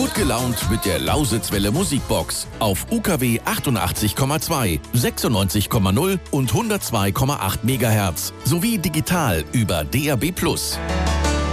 Gut gelaunt mit der Lausitzwelle Musikbox auf UKW 88,2, 96,0 und 102,8 MHz sowie digital über DAB+.